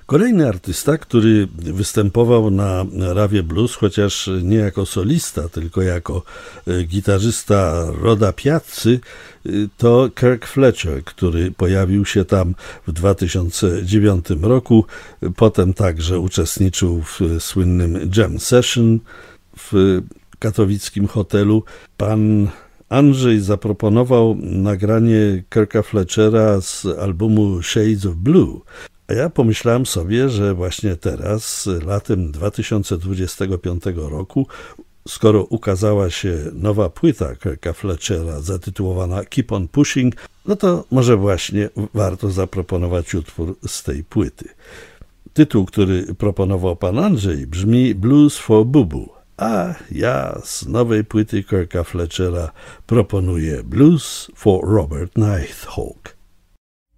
Kolejny artysta, który występował na Rawie Blues, chociaż nie jako solista, tylko jako gitarzysta Roda Piazzy, to Kirk Fletcher, który pojawił się tam w 2009 roku. Potem także uczestniczył w słynnym Jam Session w katowickim hotelu. Pan Andrzej zaproponował nagranie Kirka Fletchera z albumu Shades of Blue. A ja pomyślałem sobie, że właśnie teraz, latem 2025 roku, skoro ukazała się nowa płyta Kirka Fletchera zatytułowana Keep on Pushing, no to może właśnie warto zaproponować utwór z tej płyty. Tytuł, który proponował pan Andrzej, brzmi Blues for Bubu, a ja z nowej płyty Kirka Fletchera proponuję Blues for Robert Nighthawk.